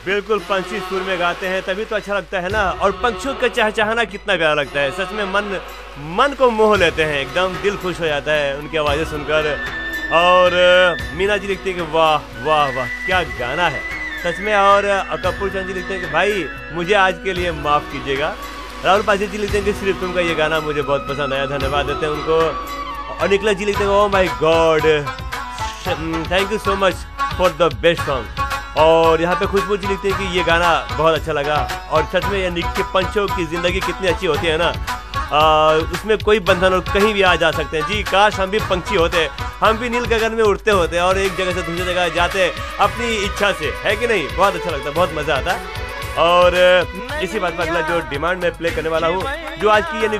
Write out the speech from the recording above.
बिल्कुल, पंछी सुर में गाते हैं तभी तो अच्छा लगता है ना। और पंछियों का चहचहाना कितना प्यारा लगता है, सच में मन को मोह लेते हैं, एकदम दिल खुश हो जाता है उनकी आवाज़ें सुनकर। और मीना जी लिखते हैं कि वाह वाह वाह क्या गाना है सच में। और कपूर चंद जी लिखते हैं कि भाई मुझे आज के लिए माफ़ कीजिएगा। राहुल पासी जी लिखते हैं कि सिर्फ तुमका ये गाना मुझे बहुत पसंद आया, धन्यवाद देते हैं उनको। और निकला जी लिखते हैं oh my God, thank you so much for the best song. और यहाँ पे खुशबू जी लिखते हैं कि ये गाना बहुत अच्छा लगा। और सच में ये के पंछियों की ज़िंदगी कितनी अच्छी होती है ना, उसमें कोई बंधन और कहीं भी आ जा सकते हैं। जी काश हम भी पंछी होते, हम भी नील गगन में उड़ते होते और एक जगह से दूसरी जगह जाते अपनी इच्छा से, है कि नहीं? बहुत अच्छा लगता, बहुत मज़ा आता। और इसी बात पर अगला जो डिमांड में प्ले करने वाला हूँ, जो आज की यानी